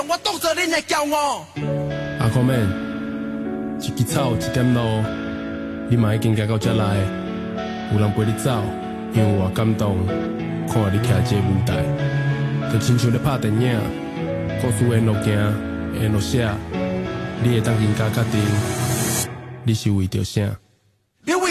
我当作恁的骄傲。 阿康妹，一枝草一点露，你嘛已经行到这来，有人陪你走，因为我感动，看你徛这舞台，就亲像咧拍电影，故事沿路行，沿路写，你会当人家决定，你是为着啥？